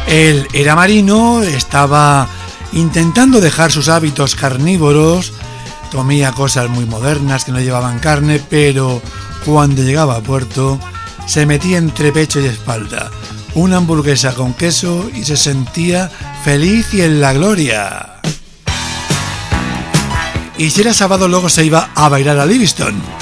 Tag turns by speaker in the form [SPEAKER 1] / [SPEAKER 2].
[SPEAKER 1] Él era marino, estaba intentando dejar sus hábitos carnívoros, comía cosas muy modernas que no llevaban carne, pero cuando llegaba a puerto se metía entre pecho y espalda una hamburguesa con queso y se sentía feliz y en la gloria. Y si era sábado luego se iba a bailar a Livingston.